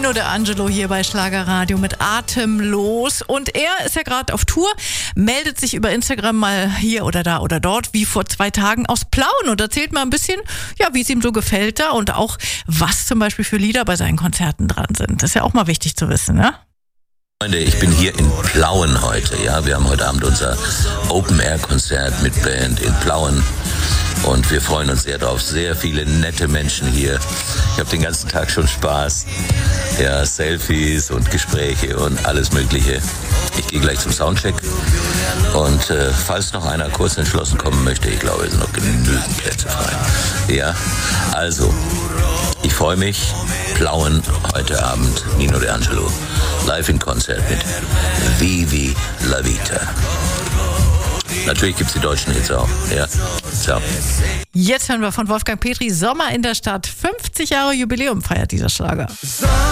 Nino De Angelo hier bei Schlagerradio mit Atemlos. Und er ist ja gerade auf Tour, meldet sich über Instagram mal hier oder da oder dort, wie vor 2 Tagen aus Plauen und erzählt mal ein bisschen, ja, wie es ihm so gefällt da und auch, was zum Beispiel für Lieder bei seinen Konzerten dran sind. Das ist ja auch mal wichtig zu wissen, ne? Freunde, ich bin hier in Plauen heute. Ja, wir haben heute Abend unser Open-Air-Konzert mit Band in Plauen. Und wir freuen uns sehr drauf. Sehr viele nette Menschen hier. Ich habe den ganzen Tag schon Spaß. Ja, Selfies und Gespräche und alles Mögliche. Ich gehe gleich zum Soundcheck. Und falls noch einer kurz entschlossen kommen möchte, ich glaube, es sind noch genügend Plätze frei. Ja, also, ich freue mich. Plauen heute Abend. Nino De Angelo. Live in Konzert mit Vivi La Vita. Natürlich gibt's die deutschen Hits auch. Ja, ciao. Jetzt hören wir von Wolfgang Petri, Sommer in der Stadt. 50 Jahre Jubiläum feiert dieser Schlager.